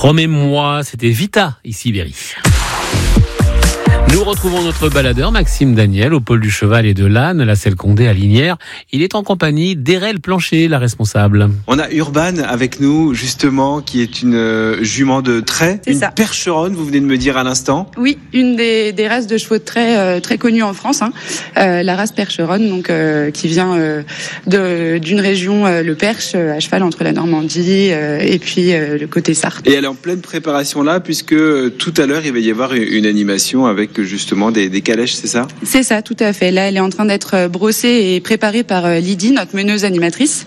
Promets-moi, c'était Vita, ici Berry. Nous retrouvons notre baladeur Maxime Daniel au pôle du cheval et de l'âne, la Selle Condé à Lignières. Il est en compagnie d'Erelle Plancher, la responsable. On a Urban avec nous, justement, qui est une jument de trait, C'est une ça. percheronne, vous venez de me dire à l'instant. Oui, une des races de chevaux de trait très connues en France, la race percheronne, donc qui vient d'une région, le Perche, à cheval entre la Normandie et puis le côté Sarthe. Et elle est en pleine préparation là, puisque tout à l'heure, il va y avoir une animation avec justement des calèches, c'est ça ? C'est ça, tout à fait. Là, elle est en train d'être brossée et préparée par Lydie, notre meneuse animatrice,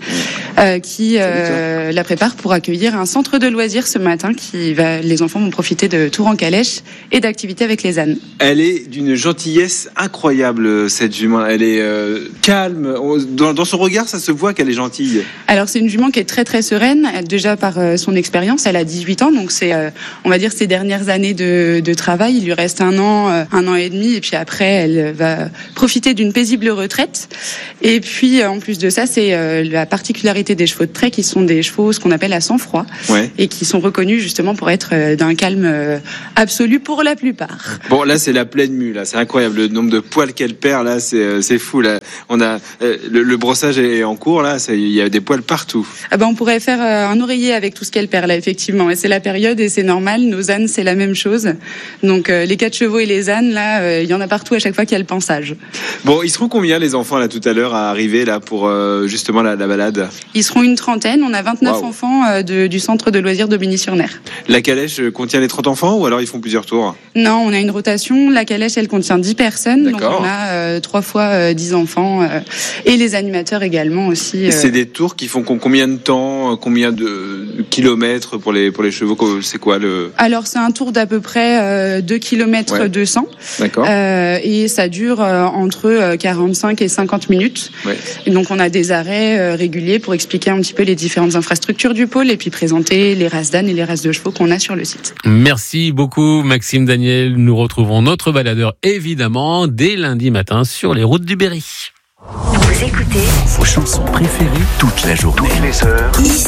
qui la prépare pour accueillir un centre de loisirs ce matin. Les enfants vont profiter de tours en calèche et d'activités avec les ânes. Elle est d'une gentillesse incroyable, cette jument. Elle est calme. Dans son regard, ça se voit qu'elle est gentille. Alors, c'est une jument qui est très très sereine, déjà par son expérience. Elle a 18 ans, donc c'est, on va dire, ses dernières années de travail. Il lui reste un an et demi, et puis après, elle va profiter d'une paisible retraite. Et puis, en plus de ça, c'est la particularité des chevaux de trait, qui sont des chevaux, ce qu'on appelle à sang-froid, et qui sont reconnus justement pour être d'un calme absolu pour la plupart. Bon, là, c'est la pleine mue, là. C'est incroyable. Le nombre de poils qu'elle perd, là, c'est fou, là. On a, le brossage est en cours, là. Il y a des poils partout. On pourrait faire un oreiller avec tout ce qu'elle perd, là, effectivement. Et c'est la période et c'est normal. Nos ânes, c'est la même chose. Donc, les 4 chevaux et les ânes, là, il y en a partout à chaque fois qu'il y a le pansage. Bon, ils seront combien, les enfants, là, tout à l'heure, à arriver, là, pour justement la balade ? Ils seront une trentaine. On a 29 enfants du centre de loisirs d'Aubigny-sur-Ner. La calèche contient les 30 enfants ou alors ils font plusieurs tours ? Non, on a une rotation. La calèche, elle contient 10 personnes. D'accord. Donc, on a 3 fois 10 enfants. Et les animateurs également aussi. C'est des tours qui font combien de temps, combien de kilomètres pour les chevaux ? C'est quoi le... Alors, c'est un tour d'à peu près 2 km 200. D'accord. Et ça dure entre 45 et 50 minutes. Ouais. Et donc, on a des arrêts réguliers pour expliquer un petit peu les différentes infrastructures du pôle et puis présenter les races d'ânes et les races de chevaux qu'on a sur le site. Merci beaucoup Maxime Daniel. Nous retrouvons notre baladeur évidemment dès lundi matin sur les routes du Berry. Vous écoutez vos chansons préférées toute la journée. toutes les heures.